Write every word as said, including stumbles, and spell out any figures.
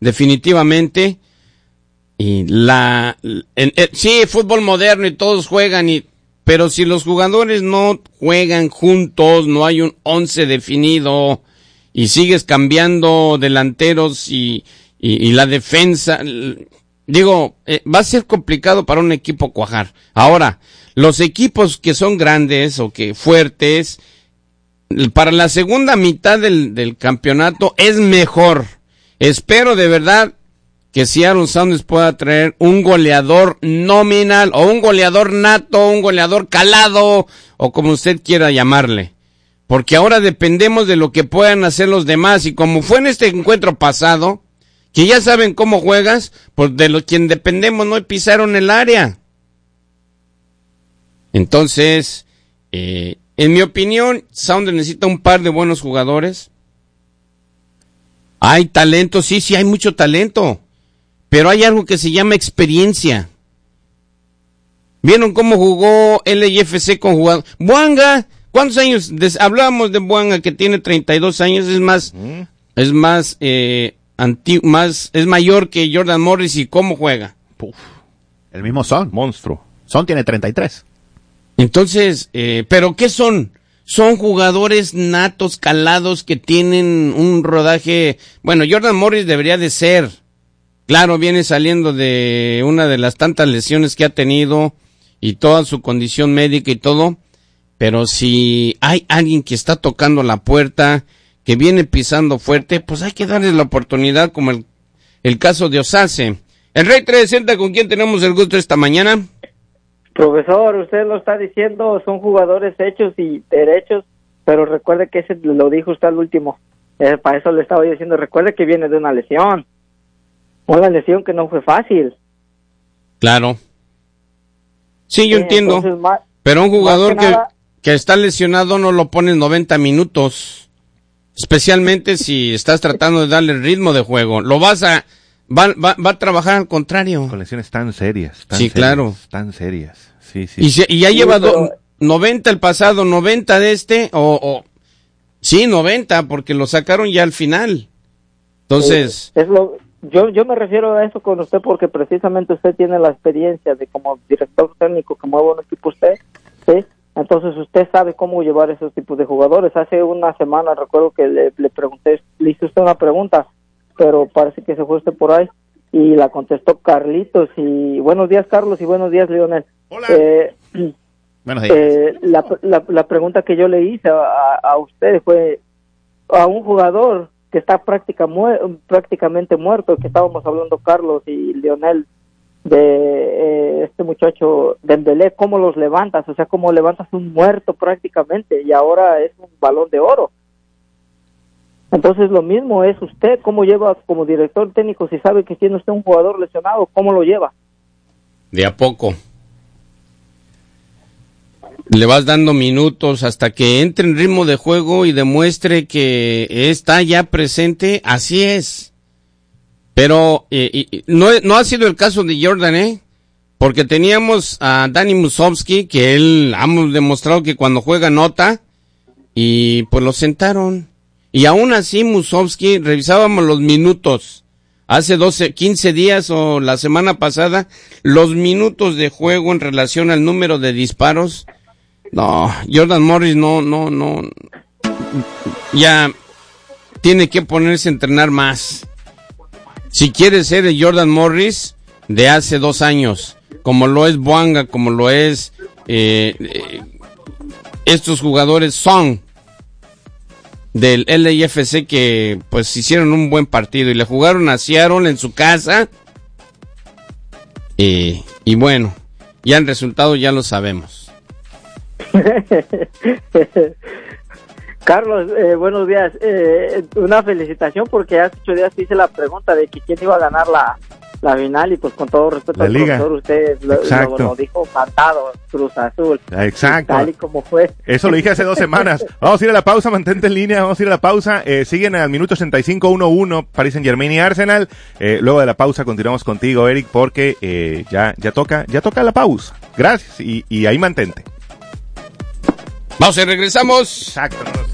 definitivamente. Y la, en, en, sí, fútbol moderno y todos juegan, y, pero si los jugadores no juegan juntos, no hay un once definido, y sigues cambiando delanteros y, y, y la defensa, digo, eh, va a ser complicado para un equipo cuajar. Ahora, los equipos que son grandes o que fuertes, para la segunda mitad del, del campeonato es mejor. Espero de verdad que Seattle Sounders pueda traer un goleador nominal, o un goleador nato, un goleador calado, o como usted quiera llamarle. Porque ahora dependemos de lo que puedan hacer los demás, y como fue en este encuentro pasado, que ya saben cómo juegas, pues de lo quien dependemos no pisaron el área. Entonces, eh, en mi opinión, Sounders necesita un par de buenos jugadores. Hay talento, sí, sí, hay mucho talento. Pero hay algo que se llama experiencia. ¿Vieron cómo jugó L A F C con jugadores? Bouanga, ¿cuántos años? Des- hablábamos de Bouanga, que tiene treinta y dos años, es más, mm. es más, eh, antiguo, más, es mayor que Jordan Morris, y cómo juega. Puf. El mismo Son, monstruo. Son tiene treinta y tres. Entonces, eh, ¿pero qué son? Son jugadores natos, calados, que tienen un rodaje. Bueno, Jordan Morris debería de ser. Claro, viene saliendo de una de las tantas lesiones que ha tenido y toda su condición médica y todo, pero si hay alguien que está tocando la puerta, que viene pisando fuerte, pues hay que darle la oportunidad, como el, el caso de Osase. El Rey trescientos sesenta, ¿con quién tenemos el gusto esta mañana? Profesor, usted lo está diciendo, son jugadores hechos y derechos, pero recuerde que ese lo dijo usted al último. Eh, para eso le estaba yo diciendo, recuerde que viene de una lesión. Una lesión que no fue fácil. Claro. Sí, yo sí, entiendo. Entonces, más, pero un jugador que, que, nada, que está lesionado no lo pones noventa minutos. Especialmente si estás tratando de darle ritmo de juego. Lo vas a... Va, va, va a trabajar al contrario. Con lesiones tan serias. Tan sí, serias, claro. Tan serias. Sí, sí. Y, se, y ya sí, lleva pero... do, noventa el pasado, noventa de este, o... o sí, noventa, porque lo sacaron ya al final. Entonces... Eh, es lo... Yo yo me refiero a eso con usted porque precisamente usted tiene la experiencia de como director técnico que mueve un equipo usted, ¿sí? Entonces usted sabe cómo llevar esos tipos de jugadores. Hace una semana recuerdo que le, le pregunté, le hice usted una pregunta, pero parece que se fue usted por ahí y la contestó Carlitos. Y buenos días, Carlos, y buenos días, Leonel. Hola. Eh, buenos días. Eh, la, la, la pregunta que yo le hice a, a usted fue a un jugador que está práctica mu- prácticamente muerto, que estábamos hablando Carlos y Leonel, de eh, este muchacho Dembélé, cómo los levantas, o sea, cómo levantas un muerto prácticamente, y ahora es un balón de oro. Entonces lo mismo es usted, cómo lleva como director técnico, si sabe que tiene usted un jugador lesionado, cómo lo lleva. De a poco. Le vas dando minutos hasta que entre en ritmo de juego y demuestre que está ya presente, así es. Pero eh, y, no, no ha sido el caso de Jordan, ¿eh? Porque teníamos a Dani Musovski, que él hemos demostrado que cuando juega nota, y pues lo sentaron. Y aún así Musovski, revisábamos los minutos, hace doce, quince días o la semana pasada, los minutos de juego en relación al número de disparos. No, Jordan Morris no, no, no, ya tiene que ponerse a entrenar más. Si quiere ser el Jordan Morris de hace dos años, como lo es Bouanga, como lo es eh, eh, estos jugadores son del L A F C que pues hicieron un buen partido y le jugaron a Seattle en su casa eh, y bueno, ya el resultado ya lo sabemos. Carlos, eh, buenos días. Eh, una felicitación porque hace ocho días hice la pregunta de que quién iba a ganar la, la final y pues con todo respeto la al liga. profesor, usted lo, lo, lo dijo cantado, Cruz Azul. Exacto. Tal y como fue. Eso lo dije hace dos semanas. Vamos a ir a la pausa, mantente en línea, vamos a ir a la pausa. Eh, siguen al minuto sesenta y cinco, uno uno, Paris Saint-Germain y Arsenal. Eh, luego de la pausa continuamos contigo, Eric, porque eh, ya, ya toca, ya toca la pausa. Gracias y, y ahí mantente. Vamos y regresamos. Exacto.